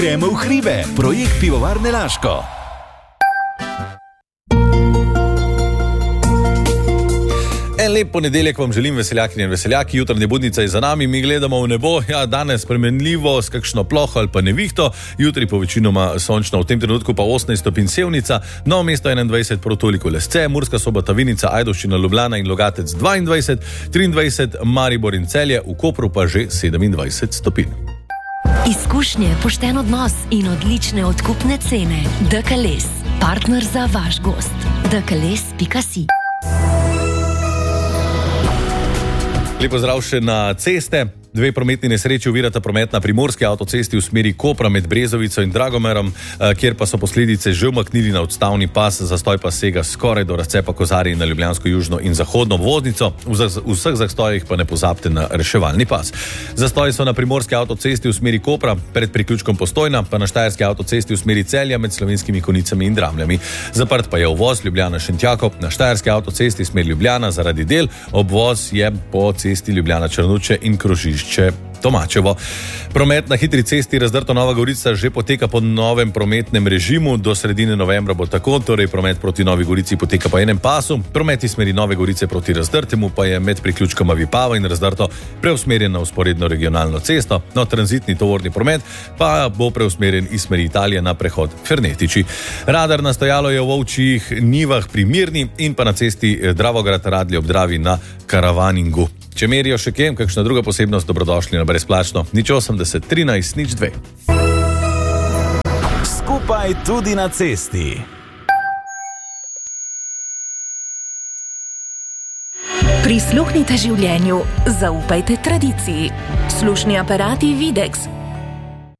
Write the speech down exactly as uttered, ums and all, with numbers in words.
Gremo v hribe, projekt Pivovarne Laško. En lep ponedeljek vam želim, veseljakinje in veseljaki. Jutranja budnica je za nami, mi gledamo v nebo. Ja, danes spremenljivo, s kakšno ploho ali pa nevihto. Jutri po večinoma sončno, v tem trenutku pa osemnajst stopinj Sevnica, Novo mesto enaindvajset, prav toliko Lesce, Murska Sobota, Vinica, Ajdovščina, Ljubljana in Logatec dvaindvajset, triindvajset, Maribor in Celje, v Kopru pa že sedemindvajset stopinj. Izkušnje, pošten odnos in odlične odkupne cene. D K L E S, partner za vaš gost. d k l e s pika si. Lepo zdrav še na ceste. Dve prometni nesreči ovirata promet na primorski avtocesti v smeri Kopra med Brezovico in Dragomerom, kjer pa so posledice že umaknili na odstavni pas, zastoj pa sega skoraj do razcepa Kozarij na ljubljansko južno in zahodno obvoznico. V vseh zastojih pa ne pozabite na reševalni pas. Zastoji so na primorski avtocesti v smeri Kopra pred priključkom Postojna, pa na štajerski avtocesti v smeri Celja med Slovenskimi Konjicami in Dramljami. Zaprt pa je uvoz Ljubljana-Šentjakov, na štajerski avtocesti smer Ljubljana zaradi del, obvoz je po cesti Ljubljana-Črnuče in krožišče Tomačevo. Promet na hitri cesti Razdrto Nova Gorica že poteka po novem prometnem režimu. Do sredine novembra bo tako, torej promet proti Novi Gorici poteka po enem pasu, promet iz smeri Nove Gorice proti Razdrtemu pa je med priključkoma Vipava in Razdrto preusmerjen na vzporedno regionalno cesto. No, tranzitni tovorni promet pa bo preusmerjen iz smeri Italije na prehod Fernetiči. Radar na stojalo je v Ovčjih Nivah pri Mirni in pa na cesti Dravograd-Radlje ob Dravi na Karavaningu. Če merijo še kjem, kakšna druga posebnost, dobrodošli na brezplačno nič osemdeset trinajst nič dve. Skupaj tudi na cesti. Prisluhnite življenju, zaupajte tradiciji. Slušni aparati Videx,